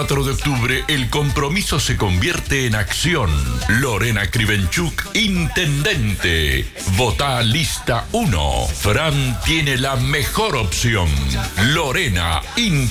4 de octubre el compromiso se convierte en acción. Lorena Krivenchuk, intendente. Votá lista 1. Fran tiene la mejor opción. Lorena, intendente.